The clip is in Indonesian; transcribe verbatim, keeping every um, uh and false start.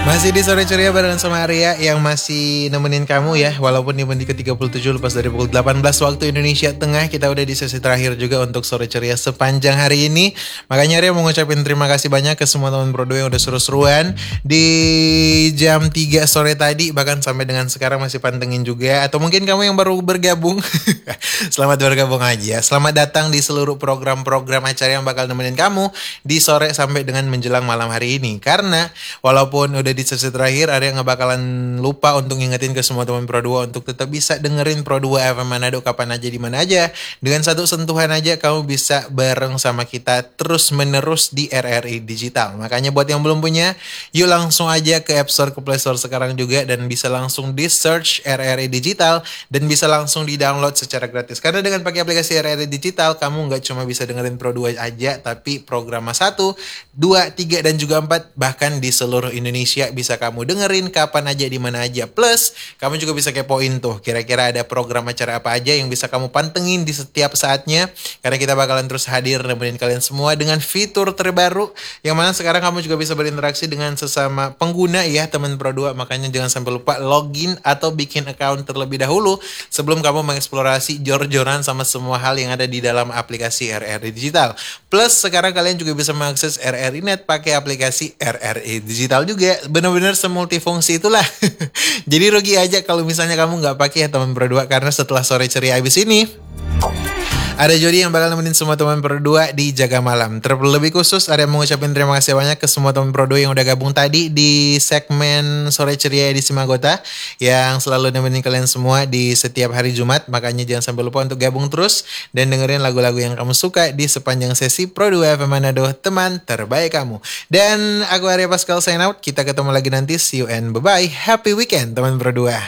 Masih di Sore Ceria barengan sama Arya yang masih nemenin kamu ya. Walaupun di menit ke tiga puluh tujuh lepas dari pukul delapan belas waktu Indonesia Tengah. Kita udah di sesi terakhir juga untuk Sore Ceria sepanjang hari ini. Makanya Arya mau ngucapin terima kasih banyak ke semua teman Pro dua yang udah seru-seruan di jam tiga sore tadi. Bahkan sampai dengan sekarang masih pantengin juga. Atau mungkin kamu yang baru bergabung. Selamat bergabung aja. Selamat datang di seluruh program-program acara yang bakal nemenin kamu di sore sampai dengan menjelang malam hari ini. Karena walaupun udah di sesi terakhir, ada yang gak bakalan lupa untuk ngingetin ke semua teman Pro dua untuk tetap bisa dengerin Pro dua F M Manado kapan aja di mana aja. Dengan satu sentuhan aja kamu bisa bareng sama kita terus menerus di R R I Digital. Makanya buat yang belum punya, yuk langsung aja ke App Store, ke Play Store sekarang juga, dan bisa langsung di search R R I Digital dan bisa langsung di download secara gratis. Karena dengan pakai aplikasi R R I Digital, kamu nggak cuma bisa dengerin Pro dua aja, tapi program satu, dua, tiga, dan juga empat, bahkan di seluruh Indonesia bisa kamu dengerin kapan aja di mana aja. Plus kamu juga bisa kepoin tuh kira-kira ada program acara apa aja yang bisa kamu pantengin di setiap saatnya, karena kita bakalan terus hadir nemenin kalian semua dengan fitur terbaru yang mana sekarang kamu juga bisa berinteraksi dengan sesama pengguna ya teman Pro dua. Makanya jangan sampai lupa login atau bikin account terlebih dahulu sebelum kamu mengeksplorasi jor-joran sama semua hal yang ada di dalam aplikasi R R I Digital. Plus sekarang kalian juga bisa mengakses R R I Net pakai aplikasi R R I Digital juga. Bener-bener semultifungsi itulah. Jadi rugi aja kalau misalnya kamu nggak pakai ya teman Pro dua, karena setelah Sore Ceria habis ini ada Jody yang bakal nemenin semua teman Pro dua di Jaga Malam. Terlebih khusus ada yang mengucapin terima kasih banyak ke semua teman Pro dua yang udah gabung tadi di segmen Sore Ceria edisi Magota, yang selalu nemenin kalian semua di setiap hari Jumat. Makanya jangan sampai lupa untuk gabung terus dan dengerin lagu-lagu yang kamu suka di sepanjang sesi Pro dua F M Manado, teman terbaik kamu. Dan aku Arya Pascal sign out. Kita ketemu lagi nanti. See you and bye-bye. Happy weekend teman Pro dua.